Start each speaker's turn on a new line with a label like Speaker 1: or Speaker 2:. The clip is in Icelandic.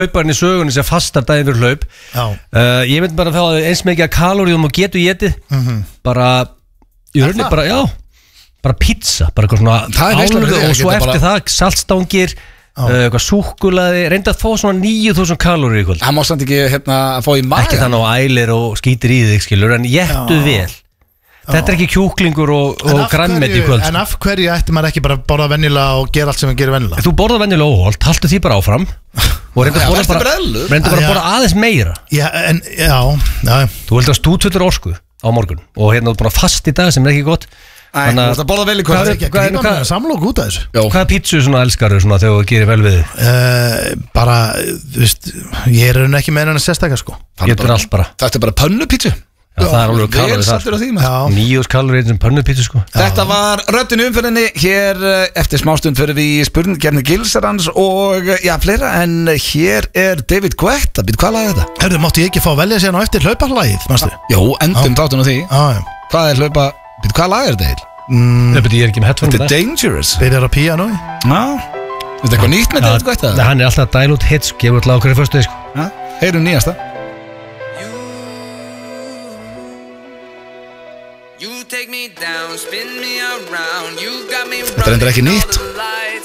Speaker 1: hlauparinn í sögunni sem fastar daginn fyrir hlaup. Ég myndi bara að fá eins mikið að kaloríum og getur getið. Bara, í rauninni bara, já, bara pizza, bara eitthvað svona álögu og svo eftir það, saltstangir, eitthvað súkkulaði, reynda að fá svona 9.000 kalórir í kvöld.
Speaker 2: Það má samt ekki að fá í maga.
Speaker 1: Ekki þannig á ælir og skítir í þig, skilur, en jettu vel. Þetta ekki kjúklingur og grænmeti í kvöld.
Speaker 3: En af hverju ætti maður ekki bara að borða venjulega og gera allt sem maður gerir venjulega?
Speaker 1: Þú borða venjulega óholt, haltu því bara áfram og reynda bara að borða aðeins meira.
Speaker 3: Já.
Speaker 1: Þú heldur að stútfullur orku á morgun og hérna bara fast í dag sem er ekki gott.
Speaker 2: Þannig að það borða vel í kvöld.
Speaker 3: Hvað er samlók út af þessu?
Speaker 1: Hvaða pítsu svona elskar þú þegar þú gerir vel við þig?
Speaker 3: Bara, þú veist, ég er ekki með henni sérstakar sko.
Speaker 1: Getur allt bara.
Speaker 2: Þetta er bara pönnupítsu.
Speaker 1: Já, það er alveg kalorið þar 9 kalorið sem pönnupítsu sko.
Speaker 2: Þetta var röddin umferðinni. Hér eftir smástund fyrir við í spurningkeppni Gilsarans og já, fleira. En hér er David Guetta. Hvað lag er þetta?
Speaker 3: Hörðu, máttu ég ekki fá að velja síðan á eftir hlauparlagið, manstu?
Speaker 2: Jó, endum þáttun á því. Hvað er hlaupa? Hvað lag er þetta heil?
Speaker 1: Ég er ekki með headphone.
Speaker 2: Þetta er Dangerous.
Speaker 3: Byrjar á píanói.
Speaker 2: Já. Þetta eitthvað nýtt með David Guetta?
Speaker 1: Hann er alltaf að dæla út hits, gefur út lag hverju fyrstu sko.
Speaker 2: Heyrum nýjasta. Þetta er endur ekki nýtt.